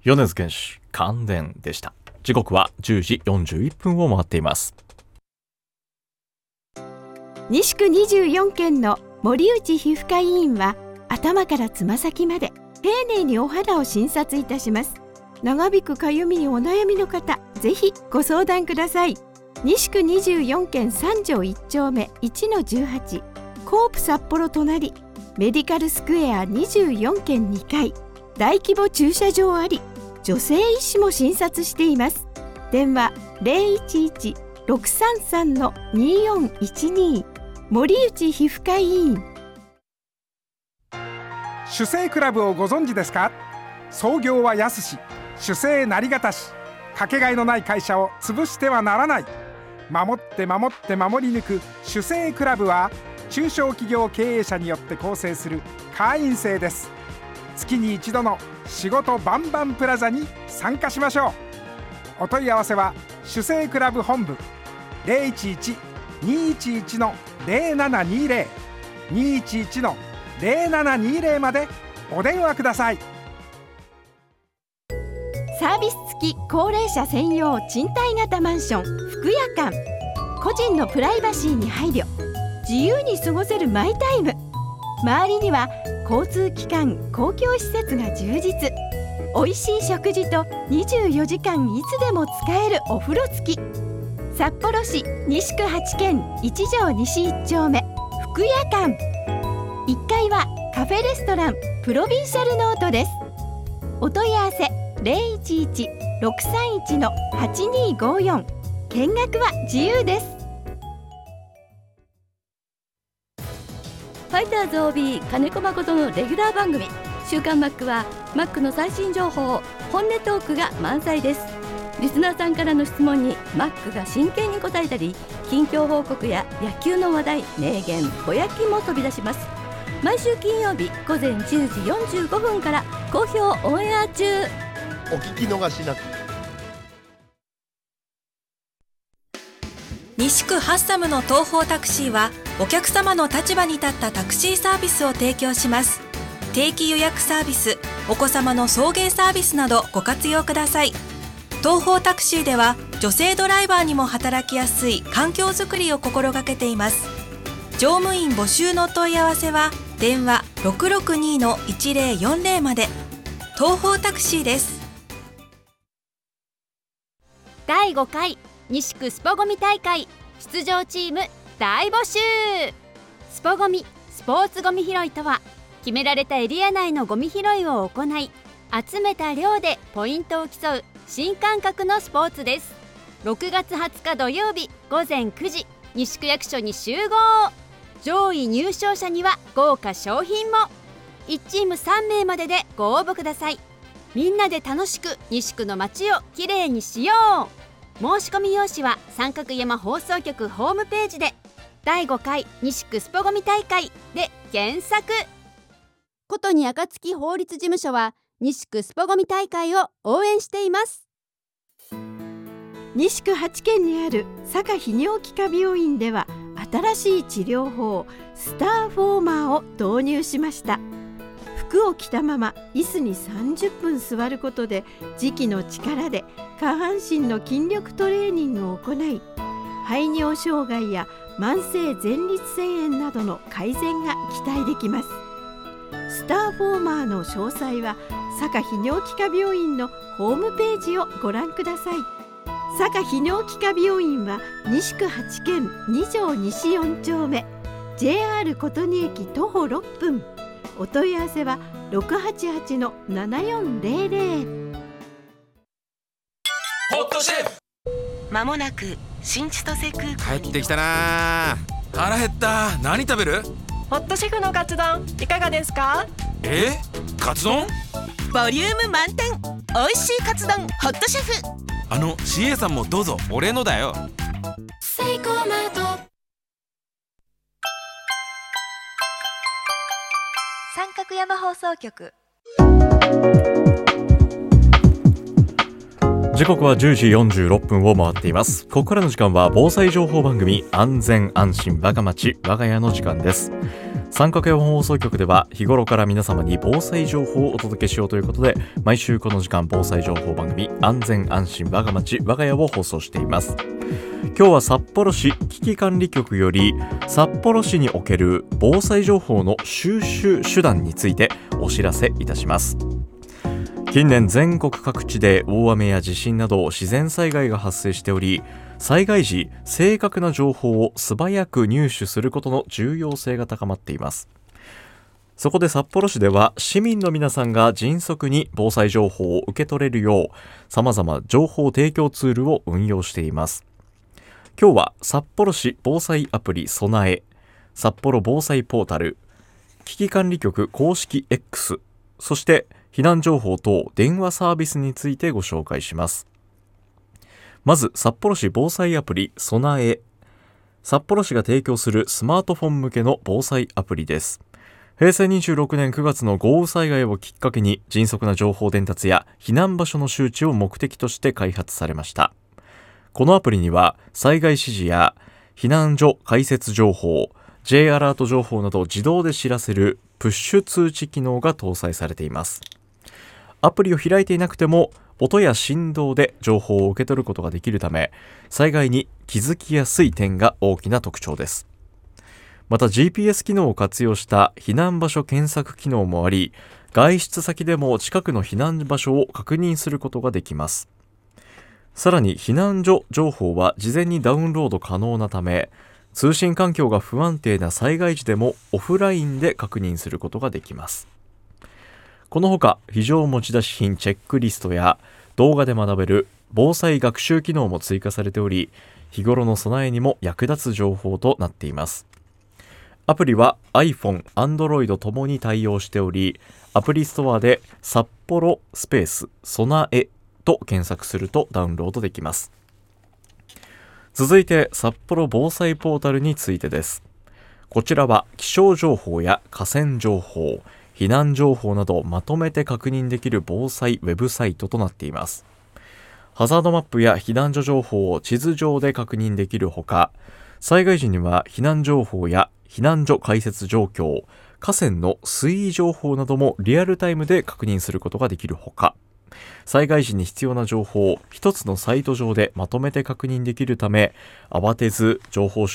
米津玄師感電でした。時刻は10時41分を回っています。 西区24県の森内皮膚科医院は頭からつま先まで丁寧にお肌を診察いたします。長引くかゆみにお悩みの方、ぜひご相談ください。西区24県3条1丁目 1-18 コープ札幌隣、メディカルスクエア24県2階、大規模駐車場あり、女性医師も診察しています。電話 011-633-2412 森内皮膚科医院。 主生クラブをご存知ですか？創業は安し、主生なりがたし、かけがえのない会社を潰してはならない。守って守って守り抜く主生クラブは、中小企業経営者によって構成する会員制です。月に一度の仕事バンバンプラザに参加しましょう。お問い合わせは主生クラブ本部 011-211-0720 211-0720 までお電話ください。 サービス付き高齢者専用賃貸型マンション福屋館。個人のプライバシーに配慮、自由に過ごせるマイタイム。周りには交通機関、公共施設が充実。おいしい食事と24時間いつでも使えるお風呂付き。札幌市西区8軒1条西1丁目福屋館。1階はカフェレストランプロビンシャルノートです。お問い合わせ 011-631-8254。 見学は自由です。 ファイターズ OB 金子誠のレギュラー番組週刊マックはマックの最新情報、本音トークが満載です。リスナーさんからの質問にマックが真剣に答えたり、近況報告や野球の話題、名言、ぼやきも飛び出します。毎週金曜日午前10時45分から好評オンエア中。 お聞き逃しなく。 西区ハッサムの東方タクシーはお客様の立場に立ったタクシーサービスを提供します。定期予約サービス、お子様の送迎サービスなどご活用ください。東方タクシーでは女性ドライバーにも働きやすい環境づくりを心がけています。乗務員募集の問い合わせは電話 662-1040 まで。東方タクシーです。 第5回西区スポゴミ大会出場チーム大募集。スポゴミ、スポーツゴミ拾いとは、決められたエリア内のゴミ拾いを行い、集めた量でポイントを競う新感覚のスポーツです。6月20日土曜日午前9時、西区役所に集合。上位入賞者には豪華賞品も。1チーム3名まででご応募ください。みんなで楽しく西区の街をきれいにしよう。申し込み用紙は三角山放送局ホームページで、第5回西区スポゴミ大会で検索。ことに暁法律事務所は西区スポゴミ大会を応援しています。 西区8軒にある坂泌尿器科病院では、新しい治療法スターフォーマーを導入しました。服を着たまま椅子に30分座ることで、磁気の力で下半身の筋力トレーニングを行い、排尿障害や慢性前立腺炎などの改善が期待できます。スターフォーマーの詳細は坂泌尿器科病院のホームページをご覧ください。坂泌尿器科病院は西区8軒2条西4丁目、 JR 琴仁駅徒歩6分。お問い合わせは 688-7400。 ホットシェフ、 まもなく新千歳空港に帰ってきたな。腹減った。何食べる？ ホットシェフのカツ丼いかがですか？ カツ丼？ ボリューム満点、おいしいカツ丼ホットシェフ。 CA さんもどうぞ。俺のだよ。 セイコーマート。 三角山放送局。 時刻は10時46分を回っています。ここからの時間は防災情報番組安全安心我が町我が家の時間です。 三角山放送局では日頃から皆様に防災情報をお届けしようということで、毎週この時間防災情報番組安全安心我が町我が家を放送しています。今日は札幌市危機管理局より札幌市における防災情報の収集手段についてお知らせいたします。近年全国各地で大雨や地震など自然災害が発生しており、災害時正確な情報を素早く入手することの重要性が高まっています。そこで札幌市では市民の皆さんが迅速に防災情報を受け取れるよう様々情報提供ツールを運用しています。今日は札幌市防災アプリ備え、札幌防災ポータル、危機管理局公式 X、そして避難情報等電話サービスについてご紹介します。まず札幌市防災アプリ備え。札幌市が提供するスマートフォン向けの防災アプリです。平成26年9月の豪雨災害をきっかけに迅速な情報伝達や避難場所の周知を目的として開発されました。このアプリには災害指示や避難所開設情報、J アラート情報などを自動で知らせるプッシュ通知機能が搭載されています。アプリを開いていなくても音や振動で情報を受け取ることができるため、災害に気づきやすい点が大きな特徴です。また GPS 機能を活用した避難場所検索機能もあり、外出先でも近くの避難場所を確認することができます。さらに避難所情報は事前にダウンロード可能なため、通信環境が不安定な災害時でもオフラインで確認することができます。このほか非常持ち出し品チェックリストや動画で学べる防災学習機能も追加されており、日頃の備えにも役立つ情報となっています。アプリは iPhone、Android ともに対応しており、アプリストアで札幌スペース備えと検索するとダウンロードできます。続いて札幌防災ポータルについてです。こちらは気象情報や河川情報、避難情報などをまとめて確認できる防災ウェブサイトとなっています。ハザードマップや避難所情報を地図上で確認できるほか、災害時には避難情報や避難所開設状況、河川の水位情報などもリアルタイムで確認することができるほか、災害時に必要な情報を一つのサイト上でまとめて確認できるため、慌てず情報収